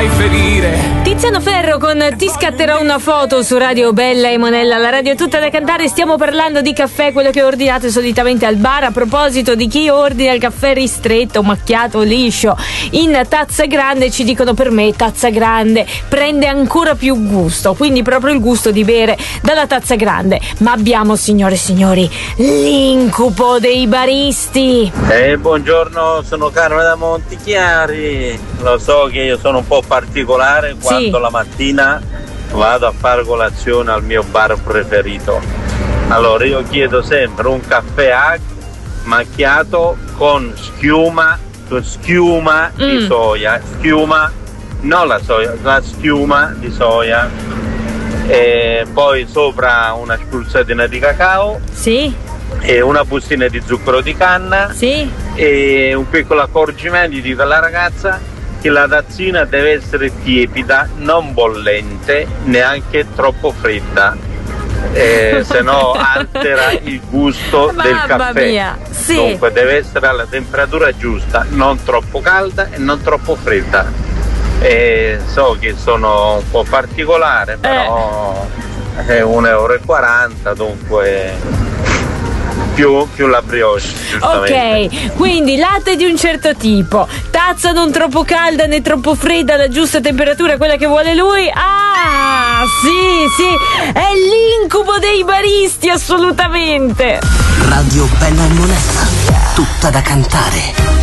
mai ferire. Tiziano Ferro con Ti scatterò una foto su Radio Bella e Monella, la radio tutta da cantare. Stiamo parlando di caffè, quello che ordinate solitamente al bar. A proposito di chi ordina il caffè ristretto, macchiato, liscio, in tazza grande, ci dicono: per me tazza grande prende ancora più gusto, quindi proprio il gusto di bere dalla tazza grande. Ma abbiamo, signore e signori, l'incubo dei baristi. Buongiorno, sono Carlo da Montichiari. Lo so che io sono un po' particolare quando la mattina vado a fare colazione al mio bar preferito. Allora io chiedo sempre un caffè macchiato con schiuma di soia, non la soia, la schiuma di soia, e poi sopra una spruzzatina di cacao, e una bustina di zucchero di canna, e un piccolo accorgimento. Dico alla ragazza che la tazzina deve essere tiepida, non bollente, neanche troppo fredda, se no altera il gusto del caffè. Mia. Dunque deve essere alla temperatura giusta, non troppo calda e non troppo fredda. So che sono un po' particolare, però è 1,40 €, dunque più la brioche, giustamente. Ok, quindi latte di un certo tipo, tazza non troppo calda né troppo fredda, la giusta temperatura, quella che vuole lui. Sì, è l'incubo dei baristi, assolutamente. Radio Bella e Monella, tutta da cantare.